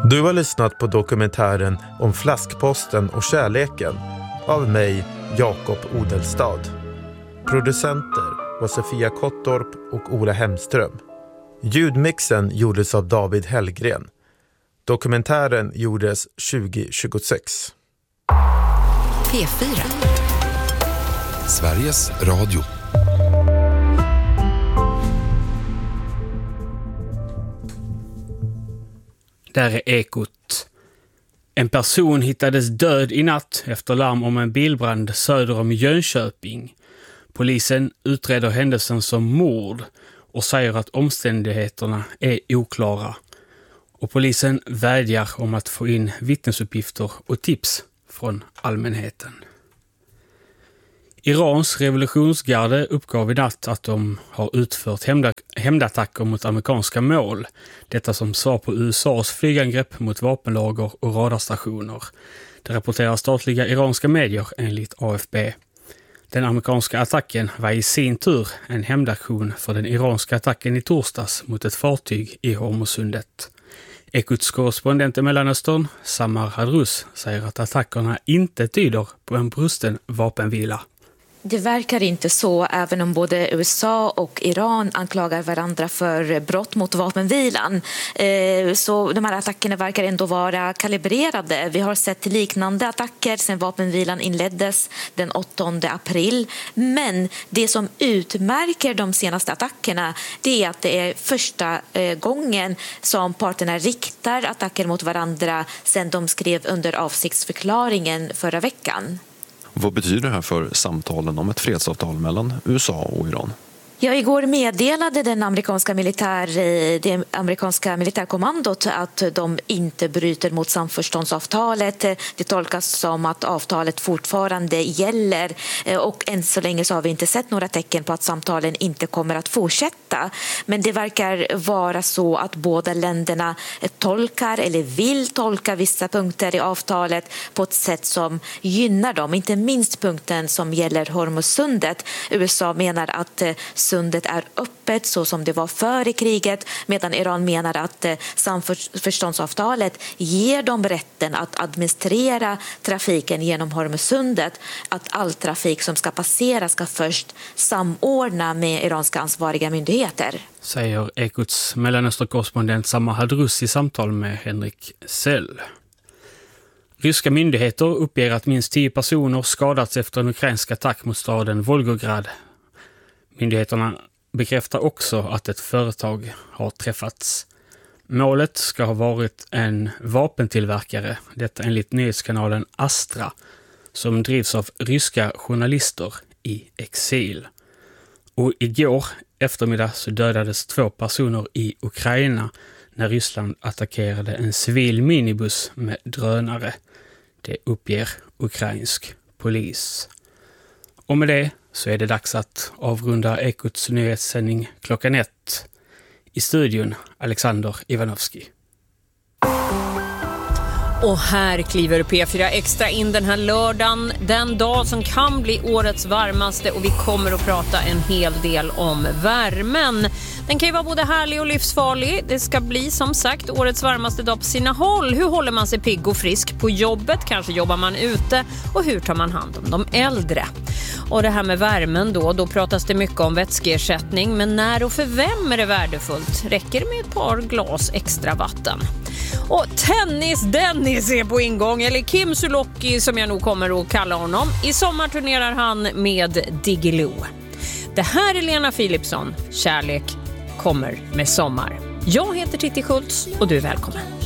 Du har lyssnat på dokumentären om flaskposten och kärleken av mig, Jakob Odelstad. Producenter var Sofia Kottorp och Ola Hemström. Ljudmixen gjordes av David Hellgren. Dokumentären gjordes 2026. P4. Sveriges Radio. Där är Ekot. En person hittades död i natt efter larm om en bilbrand söder om Jönköping. Polisen utreder händelsen som mord och säger att omständigheterna är oklara. Och polisen vädjar om att få in vittnesuppgifter och tips från allmänheten. Irans revolutionsgarde uppgav i natt att de har utfört hämndattacker mot amerikanska mål. Detta som svar på USAs flygangrepp mot vapenlager och radarstationer. Det rapporterar statliga iranska medier enligt AFP. Den amerikanska attacken var i sin tur en hämndaktion för den iranska attacken i torsdags mot ett fartyg i Hormuzsundet. Ekots korrespondent i Mellanöstern, Samar Hadrous, säger att attackerna inte tyder på en brusten vapenvila. Det verkar inte så, även om både USA och Iran anklagar varandra för brott mot vapenvilan. Så de här attackerna verkar ändå vara kalibrerade. Vi har sett liknande attacker sedan vapenvilan inleddes den 8 april. Men det som utmärker de senaste attackerna, det är att det är första gången som parterna riktar attacker mot varandra sedan de skrev under avsiktsförklaringen förra veckan. Vad betyder det här för samtalen om ett fredsavtal mellan USA och Iran? Ja, igår meddelade det amerikanska militärkommandot att de inte bryter mot samförståndsavtalet. Det tolkas som att avtalet fortfarande gäller och än så länge så har vi inte sett några tecken på att samtalen inte kommer att fortsätta. Men det verkar vara så att båda länderna tolkar eller vill tolka vissa punkter i avtalet på ett sätt som gynnar dem. Inte minst punkten som gäller Hormuzsundet. USA menar att sundet är öppet så som det var före kriget, medan Iran menar att samförståndsavtalet ger dem rätten att administrera trafiken genom Hormuzsundet, att all trafik som ska passera ska först samordna med iranska ansvariga myndigheter. Säger Ekots Mellanöstern-korrespondent Samar Hadrous i samtal med Henrik Sell. Ryska myndigheter uppger att minst 10 personer skadats efter en ukrainsk attack mot staden Volgograd. Myndigheterna bekräftar också att ett företag har träffats. Målet ska ha varit en vapentillverkare, detta enligt nyhetskanalen Astra, som drivs av ryska journalister i exil. Och igår eftermiddag så dödades 2 personer i Ukraina när Ryssland attackerade en civil minibuss med drönare. Det uppger ukrainsk polis. Och med det så är det dags att avrunda Ekots nyhetssändning klockan 1. I studion Alexander Ivanovski. Och här kliver P4 Extra in den här lördagen, den dag som kan bli årets varmaste, och vi kommer att prata en hel del om värmen. Den kan ju vara både härlig och livsfarlig. Det ska bli som sagt årets varmaste dag på sina håll. Hur håller man sig pigg och frisk på jobbet? Kanske jobbar man ute? Och hur tar man hand om de äldre? Och det här med värmen då pratas det mycket om vätskeersättning. Men när och för vem är det värdefullt? Räcker det med ett par glas extra vatten? Och Dennis är på ingång, eller Kim Sulocki som jag nog kommer att kalla honom. I sommar turnerar han med Diggiloo. Det här är Lena Philipsson. Kärlek kommer med sommar. Jag heter Titti Schultz och du är välkommen.